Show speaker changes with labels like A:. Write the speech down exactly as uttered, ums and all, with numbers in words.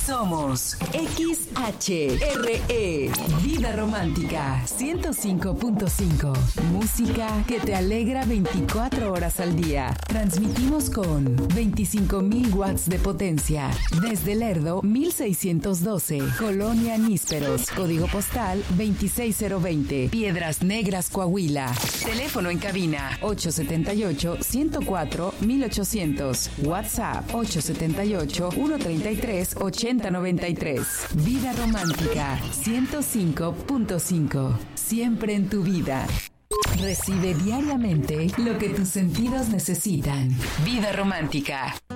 A: Somos X H R E, Vida Romántica ciento cinco punto cinco. Música que te alegra veinticuatro horas al día. Transmitimos con veinticinco mil watts de potencia. Desde Lerdo, mil seiscientos doce. Colonia Nísperos. Código postal veintiséis mil veinte. Piedras Negras, Coahuila. Teléfono en cabina ocho siete ocho, uno cero cuatro, mil ochocientos. WhatsApp ocho siete ocho, uno tres tres, ocho cero nueve tres. Vida Romántica ciento cinco punto cinco. Siempre en tu vida. Recibe diariamente lo que tus sentidos necesitan. Vida Romántica.